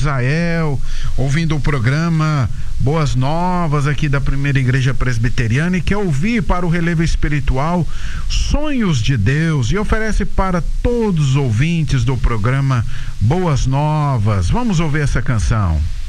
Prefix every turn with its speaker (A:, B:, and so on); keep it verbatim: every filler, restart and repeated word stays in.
A: Israel, ouvindo o programa Boas Novas aqui da Primeira Igreja Presbiteriana e quer ouvir para o relevo espiritual Sonhos de Deus e oferece para todos os ouvintes do programa Boas Novas. Vamos ouvir essa canção.